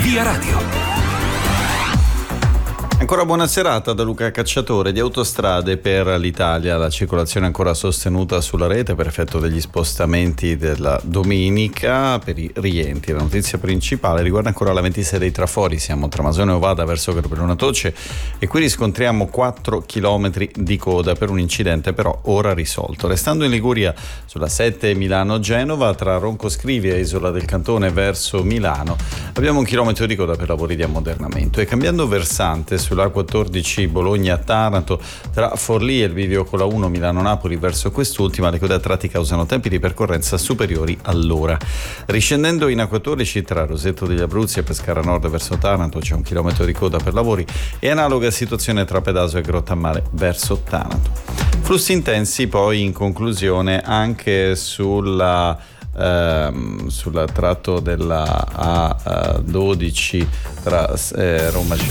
Via Radio. Ancora buona serata da Luca Cacciatore. Di Autostrade per l'Italia, la circolazione è ancora sostenuta sulla rete per effetto degli spostamenti della domenica per i rientri. La notizia principale riguarda ancora la 26 dei trafori, siamo tra Masone e Ovada verso Garibelluna Toce e qui riscontriamo 4 chilometri di coda per un incidente però ora risolto. Restando in Liguria sulla 7 Milano-Genova tra Roncoscrivia e Isola del Cantone verso Milano abbiamo un chilometro di coda per lavori di ammodernamento e cambiando versante sulla A14 Bologna-Taranto tra Forlì e il bivio con la 1 Milano-Napoli verso quest'ultima le code a tratti causano tempi di percorrenza superiori all'ora. Riscendendo in A14 tra Rosetto degli Abruzzi e Pescara Nord verso Taranto c'è un chilometro di coda per lavori e analoga situazione tra Pedaso e Grottammare verso Taranto. Flussi intensi poi in conclusione anche sul tratto della A12 tra Roma